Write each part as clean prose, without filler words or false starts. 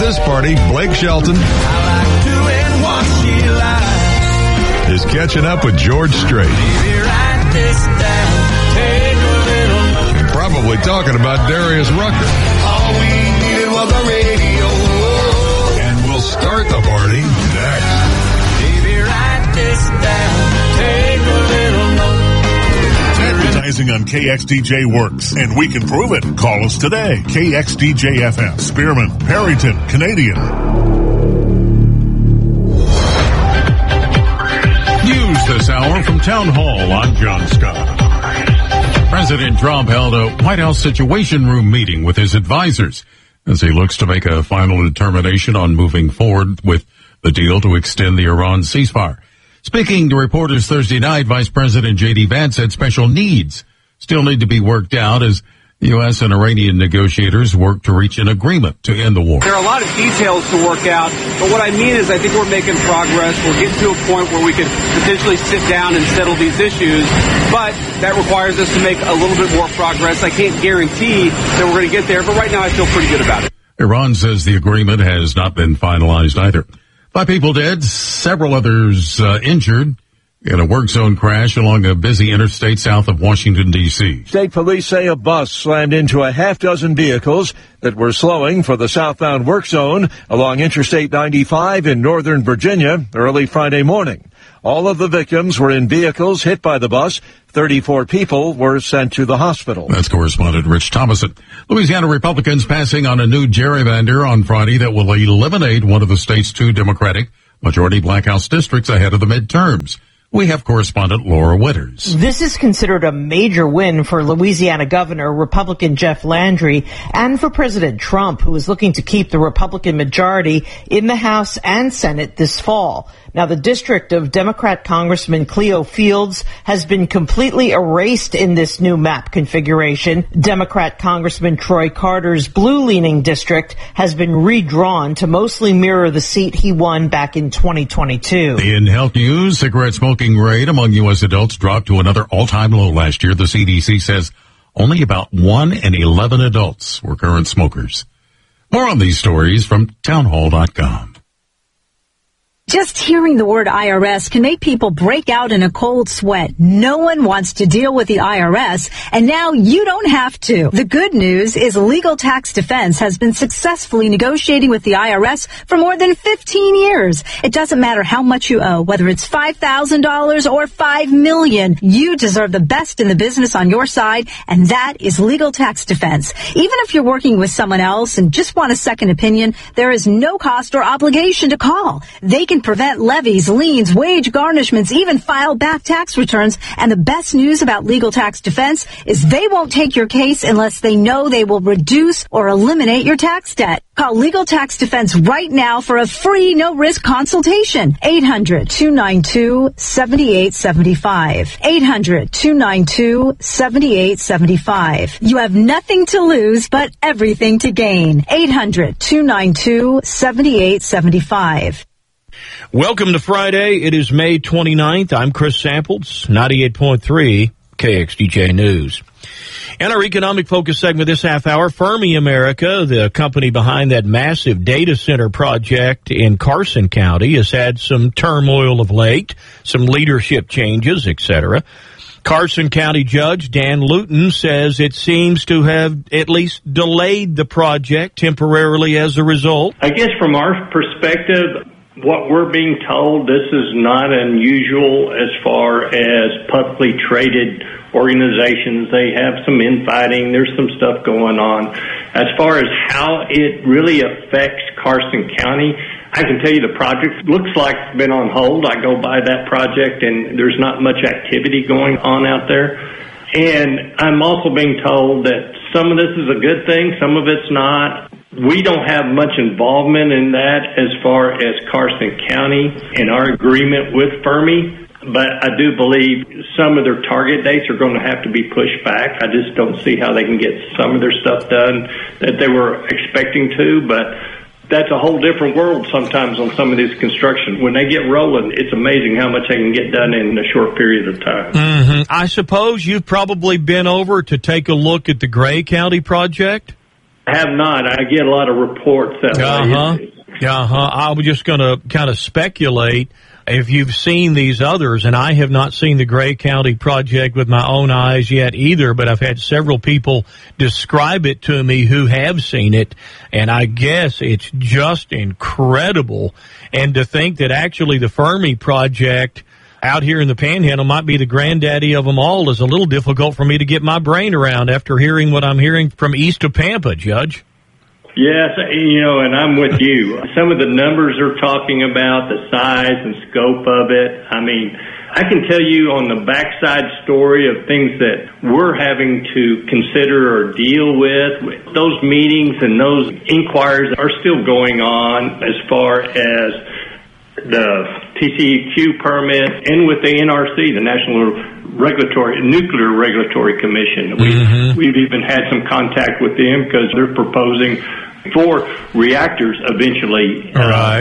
this party, Blake Shelton is catching up with George Strait. And probably talking about Darius Rucker. All we needed was a radio. And we'll start the party next. Baby, write this down. Take a little note. Advertising on KXDJ works, and we can prove it. Call us today. KXDJ-FM, Spearman, Perryton, Canadian. News this hour from Town Hall. I'm John Scott. President Trump held a White House Situation Room meeting with his advisors as he looks to make a final determination on moving forward with the deal to extend the Iran ceasefire. Speaking to reporters Thursday night, Vice President J.D. Vance said special needs still need to be worked out as U.S. and Iranian negotiators work to reach an agreement to end the war. There are a lot of details to work out, but what I mean is I think we're making progress. We're getting to a point where we could potentially sit down and settle these issues, but that requires us to make a little bit more progress. I can't guarantee that we're going to get there, but right now I feel pretty good about it. Iran says the agreement has not been finalized either. 5 people dead, several others injured in a work zone crash along a busy interstate south of Washington, D.C. State police say a bus slammed into a half-dozen vehicles that were slowing for the southbound work zone along Interstate 95 in northern Virginia early Friday morning. All of the victims were in vehicles hit by the bus. 34 people were sent to the hospital. That's correspondent Rich Thomason. Louisiana Republicans passing on a new gerrymander on Friday that will eliminate one of the state's 2 Democratic majority black House districts ahead of the midterms. We have correspondent Laura Witters. This is considered a major win for Louisiana Governor Republican Jeff Landry and for President Trump, who is looking to keep the Republican majority in the House and Senate this fall. Now, the district of Democrat Congressman Cleo Fields has been completely erased in this new map configuration. Democrat Congressman Troy Carter's blue-leaning district has been redrawn to mostly mirror the seat he won back in 2022. In health news, cigarette smoking rate among U.S. adults dropped to another all-time low last year. The CDC says only about 1 in 11 adults were current smokers. More on these stories from townhall.com. Just hearing the word IRS can make people break out in a cold sweat. No one wants to deal with the IRS, and now you don't have to. The good news is Legal Tax Defense has been successfully negotiating with the IRS for more than 15 years. It doesn't matter how much you owe, whether it's $5,000 or $5 million. You deserve the best in the business on your side, and that is Legal Tax Defense. Even if you're working with someone else and just want a second opinion, there is no cost or obligation to call. They can prevent levies, liens, wage garnishments, even file back tax returns. And the best news about Legal Tax Defense is they won't take your case unless they know they will reduce or eliminate your tax debt. Call Legal Tax Defense right now for a free, no-risk consultation. 800-292-7875. 800-292-7875. You have nothing to lose, but everything to gain. 800-292-7875. Welcome to Friday. It is May 29th. I'm Chris Samples, 98.3 KXDJ News. In our economic focus segment this half hour, Fermi America, the company behind that massive data center project in Carson County, has had some turmoil of late, some leadership changes, etc. Carson County Judge Dan Luton says it seems to have at least delayed the project temporarily as a result. I guess from our perspective, what we're being told, this is not unusual as far as publicly traded organizations. They have some infighting. There's some stuff going on. As far as how it really affects Carson County, I can tell you the project looks like it's been on hold. I go by that project and there's not much activity going on out there. And I'm also being told that some of this is a good thing, some of it's not. We don't have much involvement in that as far as Carson County in our agreement with Fermi, but I do believe some of their target dates are going to have to be pushed back. I just don't see how they can get some of their stuff done that they were expecting to, but that's a whole different world sometimes on some of these construction. When they get rolling, it's amazing how much they can get done in a short period of time. I suppose you've probably been over to take a look at the Gray County project? I have not. I get a lot of reports that way. I was just going to kind of speculate if you've seen these others, and I have not seen the Gray County project with my own eyes yet either, but I've had several people describe it to me who have seen it, and I guess it's just incredible. And to think that actually the Fermi project out here in the Panhandle might be the granddaddy of them all is a little difficult for me to get my brain around after hearing what I'm hearing from east of Pampa, Judge. Yes, and I'm with you. Some of the numbers they're talking about, the size and scope of it, I mean, I can tell you on the backside story of things that we're having to consider or deal with. Those meetings and those inquiries are still going on as far as the TCEQ permit and with the NRC, the National Nuclear Regulatory Commission. We've even had some contact with them because they're proposing 4 reactors eventually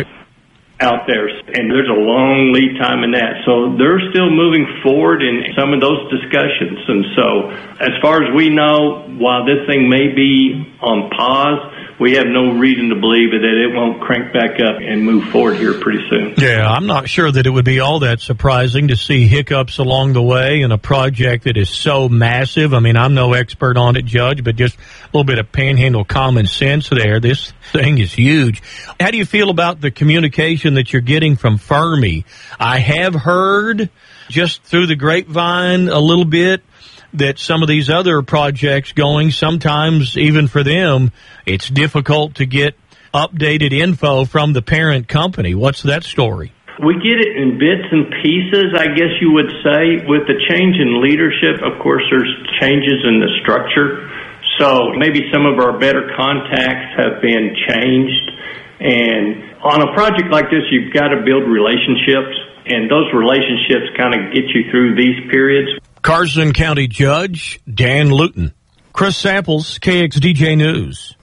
out there. And there's a long lead time in that. So they're still moving forward in some of those discussions. And so as far as we know, while this thing may be on pause, we have no reason to believe that it won't crank back up and move forward here pretty soon. Yeah, I'm not sure that it would be all that surprising to see hiccups along the way in a project that is so massive. I mean, I'm no expert on it, Judge, but just a little bit of Panhandle common sense there. This thing is huge. How do you feel about the communication that you're getting from Fermi? I have heard just through the grapevine a little bit that some of these other projects going, sometimes even for them, it's difficult to get updated info from the parent company. What's that story? We get it in bits and pieces, I guess you would say. With the change in leadership, of course, there's changes in the structure. So maybe some of our better contacts have been changed. And on a project like this, you've got to build relationships, and those relationships kind of get you through these periods. Carson County Judge Dan Luton. Chris Samples, KXDJ News.